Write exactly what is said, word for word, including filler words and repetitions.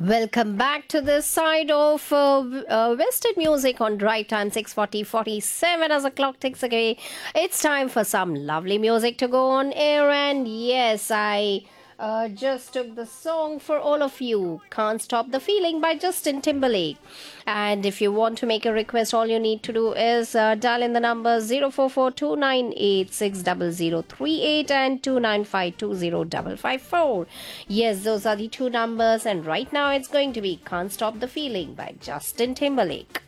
Welcome back to this side of uh, w- uh, Western music on Drive Time six forty forty-seven as the clock ticks away. It's time for some lovely music to go on air, and yes, I uh, just took the song for all of you. Can't Stop the Feeling by Justin Timberlake. And if you want to make a request, all you need to do is uh, dial in the number zero four four two nine eight six zero zero three eight and two nine five two zero five five four. Yes, those are the two numbers, and right now it's going to be Can't Stop the Feeling by Justin Timberlake.